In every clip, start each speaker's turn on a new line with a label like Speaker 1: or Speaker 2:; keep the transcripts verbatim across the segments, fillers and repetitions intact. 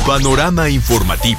Speaker 1: Panorama informativo.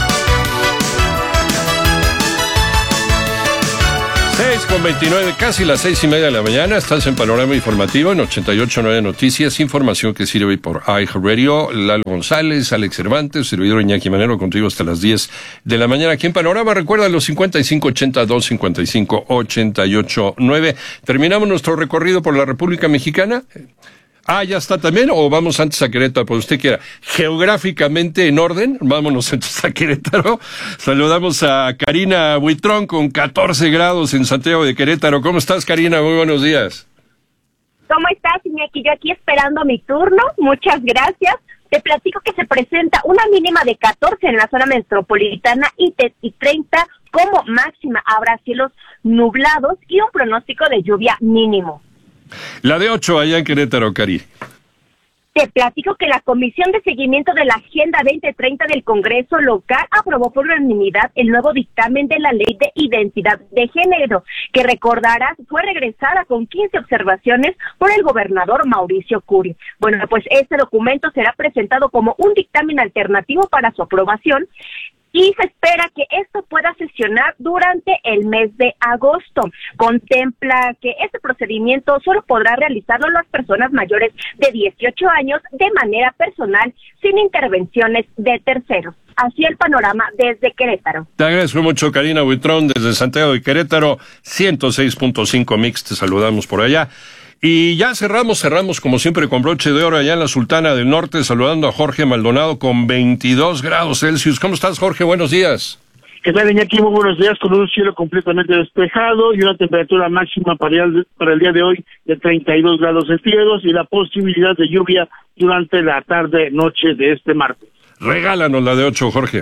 Speaker 2: seis con veintinueve, casi las seis y media de la mañana. Estás en Panorama Informativo en ochenta y ocho punto nueve Noticias. Información que sirve por iHeartRadio. Lalo González, Alex Cervantes, servidor Iñaki Manero, contigo hasta las diez de la mañana aquí en Panorama. Recuerda los cincuenta y cinco ochenta y dos cincuenta y cinco ochenta y ocho nueve. Terminamos nuestro recorrido por la República Mexicana. Ah, ya está también, o vamos antes a Querétaro, pues usted quiera. Geográficamente en orden, vámonos antes a Querétaro. Saludamos a Karina Buitrón con catorce grados en Santiago de Querétaro. ¿Cómo estás, Karina? Muy buenos días.
Speaker 3: ¿Cómo estás, Iñaki? Yo aquí esperando mi turno. Muchas gracias. Te platico que se presenta una mínima de catorce en la zona metropolitana y, te, y treinta como máxima. Habrá cielos nublados y un pronóstico de lluvia mínimo.
Speaker 2: La de ocho allá en Querétaro, Cari.
Speaker 3: Te platico que la Comisión de Seguimiento de la Agenda veinte treinta del Congreso local aprobó por unanimidad el nuevo dictamen de la Ley de Identidad de Género, que recordarás fue regresada con quince observaciones por el gobernador Mauricio Curi. Bueno, pues este documento será presentado como un dictamen alternativo para su aprobación, y se espera que esto pueda sesionar durante el mes de agosto. Contempla que este procedimiento solo podrá realizarlo las personas mayores de dieciocho años de manera personal, sin intervenciones de terceros. Así el panorama desde Querétaro. Te
Speaker 2: agradezco mucho, Karina Buitrón, desde Santiago de Querétaro, ciento seis punto cinco Mix, te saludamos por allá. Y ya cerramos, cerramos como siempre con broche de oro allá en la Sultana del Norte, saludando a Jorge Maldonado con veintidós grados Celsius. ¿Cómo estás, Jorge? Buenos días.
Speaker 4: ¿Qué tal, Iñaki? Muy buenos días, con un cielo completamente despejado y una temperatura máxima para el, para el día de hoy de treinta y dos grados centígrados y la posibilidad de lluvia durante la tarde-noche de este martes.
Speaker 2: Regálanos la de ocho, Jorge.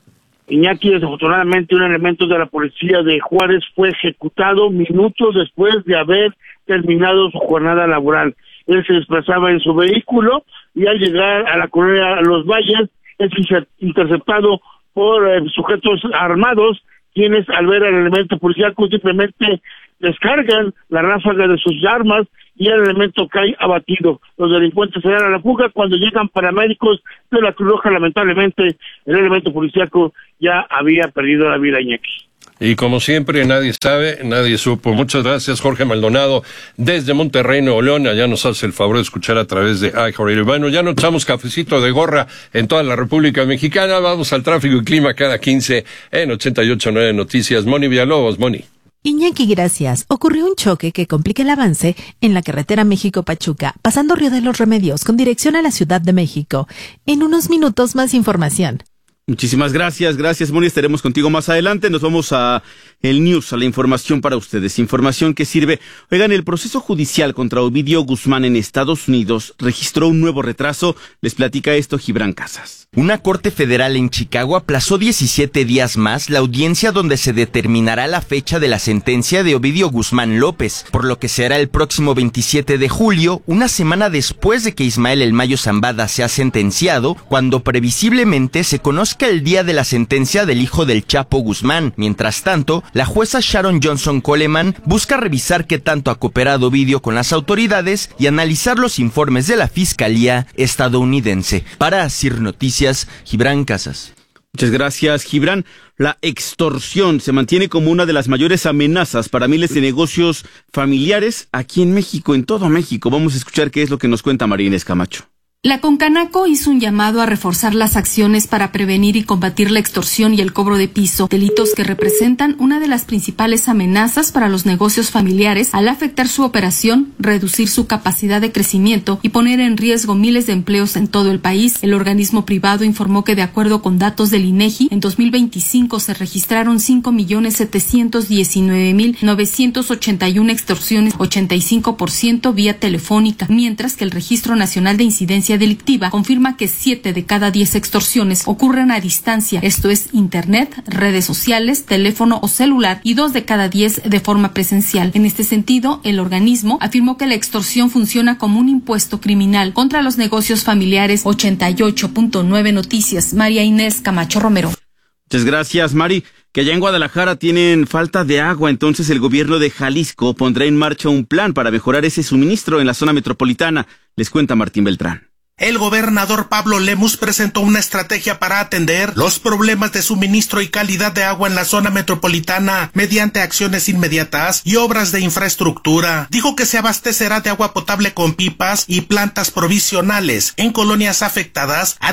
Speaker 4: Iñaki, desafortunadamente un elemento de la policía de Juárez fue ejecutado minutos después de haber terminado su jornada laboral. Él se desplazaba en su vehículo y al llegar a la colonia Los Valles es interceptado por eh, sujetos armados, quienes al ver al elemento policial simplemente descargan la ráfaga de sus armas y el elemento cae abatido. Los delincuentes se dan a la fuga. Cuando llegan paramédicos de la Cruz Roja, lamentablemente el elemento policíaco ya había perdido la vida, Iñaki.
Speaker 2: Y como siempre, nadie sabe, nadie supo. Muchas gracias, Jorge Maldonado, desde Monterrey, Nuevo León. Allá nos hace el favor de escuchar a través de iHeartRadio. Bueno, ya nos echamos cafecito de gorra en toda la República Mexicana. Vamos al tráfico y clima cada quince en ochenta y ocho punto nueve Noticias. Moni Villalobos, Moni.
Speaker 5: Iñaki, gracias. Ocurrió un choque que complica el avance en la carretera México-Pachuca, pasando Río de los Remedios con dirección a la Ciudad de México. En unos minutos más información.
Speaker 6: Muchísimas gracias, gracias, Moni. Estaremos contigo más adelante. Nos vamos a el news, a la información para ustedes. Información que sirve. Oigan, el proceso judicial contra Ovidio Guzmán en Estados Unidos registró un nuevo retraso. Les platica esto Gibran Casas.
Speaker 7: Una corte federal en Chicago aplazó diecisiete días más la audiencia donde se determinará la fecha de la sentencia de Ovidio Guzmán López, por lo que será el próximo veintisiete de julio, una semana después de que Ismael El Mayo Zambada sea sentenciado, cuando previsiblemente se conozca el día de la sentencia del hijo del Chapo Guzmán. Mientras tanto, la jueza Sharon Johnson Coleman busca revisar qué tanto ha cooperado Ovidio con las autoridades y analizar los informes de la Fiscalía estadounidense. Para Asir Noticias, Gibran Casas.
Speaker 6: Muchas gracias, Gibran. La extorsión se mantiene como una de las mayores amenazas para miles de negocios familiares aquí en México, en todo México. Vamos a escuchar qué es lo que nos cuenta María Inés Camacho.
Speaker 8: La Concanaco hizo un llamado a reforzar las acciones para prevenir y combatir la extorsión y el cobro de piso, delitos que representan una de las principales amenazas para los negocios familiares al afectar su operación, reducir su capacidad de crecimiento y poner en riesgo miles de empleos en todo el país. El organismo privado informó que de acuerdo con datos del INEGI, en dos mil veinticinco se registraron cinco millones setecientos diecinueve mil novecientos ochenta y uno extorsiones, ochenta y cinco por ciento vía telefónica, mientras que el Registro Nacional de Incidencia Delictiva confirma que siete de cada diez extorsiones ocurren a distancia, esto es internet, redes sociales, teléfono o celular, y dos de cada diez de forma presencial. En este sentido, el organismo afirmó que la extorsión funciona como un impuesto criminal contra los negocios familiares. ochenta y ocho punto nueve Noticias, María Inés Camacho Romero.
Speaker 6: Muchas gracias, Mari. Que allá en Guadalajara tienen falta de agua, entonces el gobierno de Jalisco pondrá en marcha un plan para mejorar ese suministro en la zona metropolitana. Les cuenta Martín Beltrán.
Speaker 1: El gobernador Pablo Lemus presentó una estrategia para atender los problemas de suministro y calidad de agua en la zona metropolitana mediante acciones inmediatas y obras de infraestructura. Dijo que se abastecerá de agua potable con pipas y plantas provisionales en colonias afectadas,